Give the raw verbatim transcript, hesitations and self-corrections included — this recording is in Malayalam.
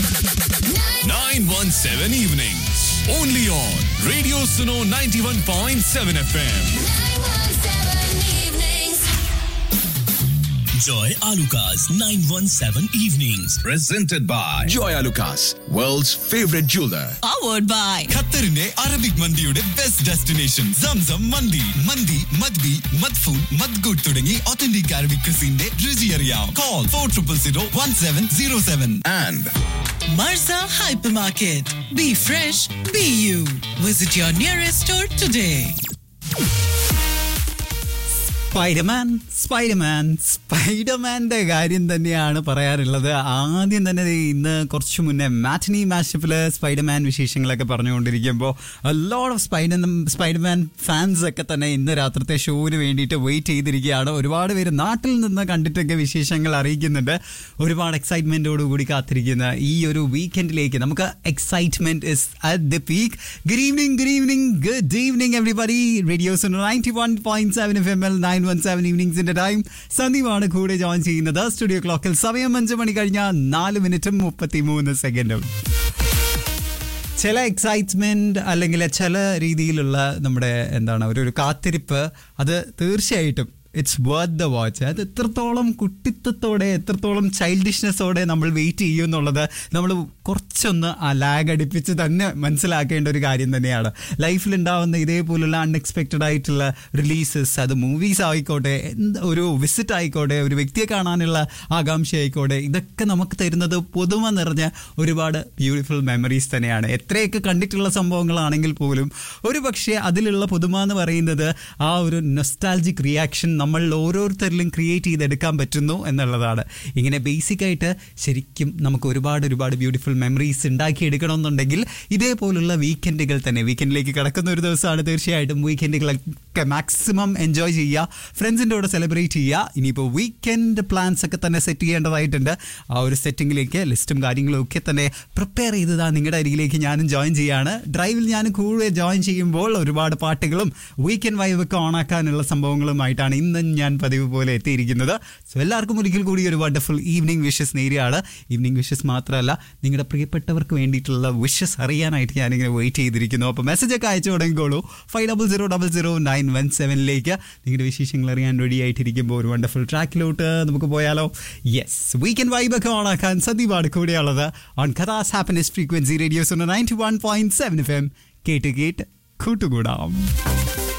nine one seven Evenings. Only on Radio Suno ninety-one point seven F M. Joy Alucas nine one seven Evenings. Presented by Joy Alucas, world's favorite jeweler. Powered by ഖത്തറിന്റെ അറബിക് മന്തിയുടെ ബെസ്റ്റ് ഡെസ്റ്റിനേഷൻ സംസം മന്തി. മന്തി മദ്ബി മദ്ഫൂൻ മദ്ഗൂട്ട് തുടങ്ങി ഒത്തന്റിക് അറബിക് ക്രിസിന്റെ രുചി അറിയാം. Call four triple zero one seven zero seven. And Marza Hypermarket. Be fresh, be you. Visit your nearest store today. Spiderman Spiderman സ്പൈഡർമാൻ്റെ കാര്യം തന്നെയാണ് പറയാറുള്ളത്. ആദ്യം തന്നെ ദേ ഇന്ന് കുറച്ച് മുന്നേ മാറ്റിനി മാഷപ്പിൽ സ്പൈഡർമാൻ വിശേഷങ്ങളൊക്കെ പറഞ്ഞുകൊണ്ടിരിക്കുമ്പോൾ lot of spider Spiderman fans ഒക്കെ തന്നെ ഇന്ന് രാത്രത്തെ ഷോവിന് വേണ്ടിയിട്ട് വെയിറ്റ് ചെയ്തിരിക്കുകയാണ്. ഒരുപാട് പേര് നാട്ടിൽ നിന്ന് കണ്ടിട്ടൊക്കെ വിശേഷങ്ങൾ അറിയിക്കുന്നുണ്ട്. ഒരുപാട് എക്സൈറ്റ്മെൻറ്റോടു കൂടി കാത്തിരിക്കുന്ന ഈ ഒരു വീക്കെൻഡിലേക്ക് നമുക്ക് excitement is at the peak. Good evening good evening good evening everybody. Radios ninety one point seven F M L nine one seven ഈവനിങ്സിന്റെ time. സന്ദീപാണ് കൂടെ ജോയിൻ ചെയ്യുന്നത്. സ്റ്റുഡിയോ ക്ലോക്കിൽ സമയം അഞ്ച് മണി കഴിഞ്ഞ നാല് മിനിറ്റും മുപ്പത്തി മൂന്ന് സെക്കൻഡും. ചില എക്സൈറ്റ്മെന്റ് അല്ലെങ്കിൽ ചില രീതിയിലുള്ള നമ്മുടെ എന്താണ് ഒരു ഒരു കാത്തിരിപ്പ്, അത് തീർച്ചയായിട്ടും ഇറ്റ്സ് വർത്ത് ദ വാച്ച്. അത് എത്രത്തോളം കുട്ടിത്തത്തോടെ എത്രത്തോളം ചൈൽഡിഷ്നെസ്സോടെ നമ്മൾ വെയിറ്റ് ചെയ്യും എന്നുള്ളത് നമ്മൾ കുറച്ചൊന്ന് ആ ലാഗ് അടിപ്പിച്ച് തന്നെ മനസ്സിലാക്കേണ്ട ഒരു കാര്യം തന്നെയാണ്. ലൈഫിലുണ്ടാവുന്ന ഇതേപോലുള്ള അൺഎക്സ്പെക്റ്റഡ് ആയിട്ടുള്ള റിലീസസ്, അത് മൂവീസ് ആയിക്കോട്ടെ, എന്ത് ഒരു വിസിറ്റ് ആയിക്കോട്ടെ, ഒരു വ്യക്തിയെ കാണാനുള്ള ആകാംക്ഷ ആയിക്കോട്ടെ, ഇതൊക്കെ നമുക്ക് തരുന്നത് പുതുമ നിറഞ്ഞ ഒരുപാട് ബ്യൂട്ടിഫുൾ മെമ്മറീസ് തന്നെയാണ്. എത്രയൊക്കെ കണ്ടിട്ടുള്ള സംഭവങ്ങളാണെങ്കിൽ പോലും ഒരു പക്ഷേ അതിലുള്ള പുതുമ എന്ന് പറയുന്നത് ആ ഒരു നൊസ്റ്റാൾജിക് റിയാക്ഷൻ നമ്മൾ ഓരോരുത്തരിലും ക്രിയേറ്റ് ചെയ്തെടുക്കാൻ പറ്റുന്നു എന്നുള്ളതാണ്. ഇങ്ങനെ ബേസിക്കായിട്ട് ശരിക്കും നമുക്ക് ഒരുപാട് ഒരുപാട് ബ്യൂട്ടിഫുൾ മെമ്മറീസ് ഉണ്ടാക്കിയെടുക്കണമെന്നുണ്ടെങ്കിൽ ഇതേപോലുള്ള വീക്കെൻഡുകൾ തന്നെ. വീക്കെൻഡിലേക്ക് കിടക്കുന്ന ഒരു ദിവസമാണ് തീർച്ചയായിട്ടും. വീക്കെൻഡുകളൊക്കെ മാക്സിമം എൻജോയ് ചെയ്യുക, ഫ്രണ്ട്സിൻ്റെ കൂടെ സെലിബ്രേറ്റ് ചെയ്യുക. ഇനിയിപ്പോൾ വീക്കെൻഡ് പ്ലാൻസ് ഒക്കെ തന്നെ സെറ്റ് ചെയ്യേണ്ടതായിട്ടുണ്ട്. ആ ഒരു സെറ്റിങ്ങിലേക്ക് ലിസ്റ്റും കാര്യങ്ങളും ഒക്കെ തന്നെ പ്രിപ്പയർ ചെയ്തതാ നിങ്ങളുടെ അരികിലേക്ക് ഞാനും ജോയിൻ ചെയ്യാണ്. ഡ്രൈവിൽ ഞാൻ കൂടെ ജോയിൻ ചെയ്യുമ്പോൾ ഒരുപാട് പാട്ടുകളും വീക്കെൻഡ് വൈബൊക്കെ ഓണാക്കാനുള്ള സംഭവങ്ങളുമായിട്ടാണ് ഇന്ന് ഞാൻ പതിവ് പോലെ എത്തിയിരിക്കുന്നത്. സോ എല്ലാവർക്കും ഒരിക്കൽ കൂടി ഒരു വണ്ടർഫുൾ ഈവനിങ് വിഷസ് നേരെയാണ്. ഈവനിങ് വിഷസ് മാത്രമല്ല, നിങ്ങളുടെ പ്രിയപ്പെട്ടവർക്ക് വേണ്ടിയിട്ടുള്ള വിഷസ് അറിയാനായിട്ട് ഞാനിങ്ങനെ വെയിറ്റ് ചെയ്തിരിക്കുന്നു. അപ്പോൾ മെസ്സേജൊക്കെ അയച്ചു തുടങ്ങിക്കോളൂ five double zero double zero nine one സെവനിലേക്ക്. നിങ്ങളുടെ വിശേഷങ്ങൾ അറിയാൻ റെഡി ആയിട്ടിരിക്കുമ്പോൾ ഒരു വണ്ടർഫുൾ ട്രാക്കിലോട്ട് നമുക്ക് പോയാലോ? യെസ്, വീക്കെൻഡ് വൈബൊക്കെ ഓണാക്കാൻ സന്ദീപാണ് കൂടെയുള്ളത് on കഥാസ് happiness frequency radios ninety one point seven F M. കേട്ട് കേട്ട് കൂട്ടുകൂടാം.